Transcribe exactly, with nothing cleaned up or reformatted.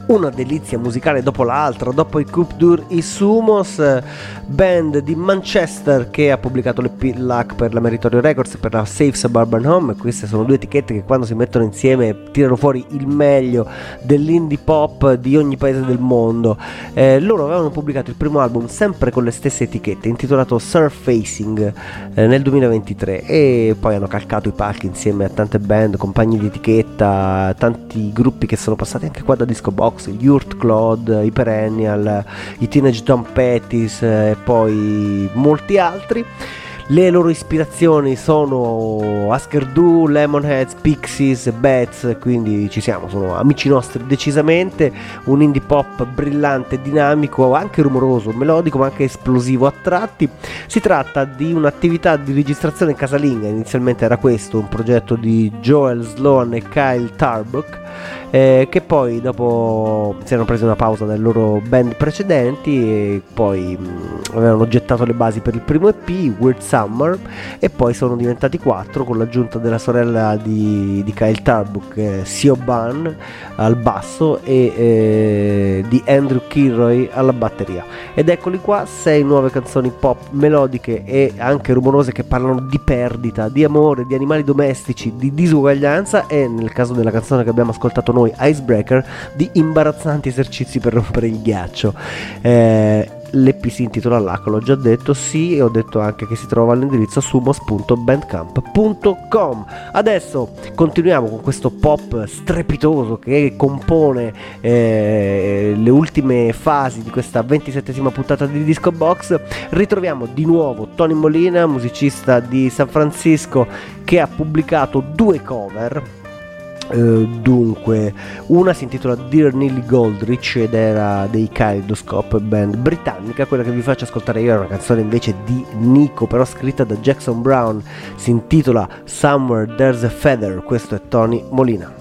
una delizia musicale dopo l'altra, dopo i Coup Dur, i Sumos, band di Manchester che ha pubblicato l'E P Luck per la Meritorio Records e per la Safe Suburban Home. Queste sono due etichette che quando si mettono insieme tirano fuori il meglio dell'indie pop di ogni paese del mondo. Eh, loro avevano pubblicato il primo album sempre con le stesse etichette, intitolato Surfacing, eh, nel duemilaventitré, e poi hanno calcato i palchi insieme a tante band, compagni di etichetta, tanti gruppi che sono passati anche qua da Disco Box, gli Urt Claude, i Perennial, i Teenage Tom Pettis e poi molti altri. Le loro ispirazioni sono Husker Du, Lemonheads, Pixies, Bats, quindi ci siamo, sono amici nostri decisamente. Un indie pop brillante, dinamico, anche rumoroso, melodico ma anche esplosivo a tratti. Si tratta di un'attività di registrazione casalinga, inizialmente era questo, un progetto di Joel Sloan e Kyle Tarbuck, eh, che poi dopo si erano presi una pausa dalle loro band precedenti e poi mh, avevano gettato le basi per il primo E P, Weird Summer, e poi sono diventati quattro con l'aggiunta della sorella di, di Kyle Tarbuck, eh, Siobhan al basso e eh, di Andrew Kilroy alla batteria. Ed eccoli qua, sei nuove canzoni pop melodiche e anche rumorose che parlano di perdita, di amore, di animali domestici, di disuguaglianza e, nel caso della canzone che abbiamo ascoltato noi, Icebreaker, di imbarazzanti esercizi per rompere il ghiaccio. eh, L'E P si intitola Luck, l'ho già detto, sì, e ho detto anche che si trova all'indirizzo sumos punto bandcamp punto com. Adesso continuiamo con questo pop strepitoso che compone eh, le ultime fasi di questa ventisettesima puntata di Disco Box. Ritroviamo di nuovo Tony Molina, musicista di San Francisco, che ha pubblicato due cover. Uh, dunque, una si intitola Dear Neely Goldrich ed era dei Kaleidoscope, band britannica. Quella che vi faccio ascoltare io è una canzone invece di Nico, però scritta da Jackson Brown, si intitola Somewhere There's a Feather. Questo è Tony Molina.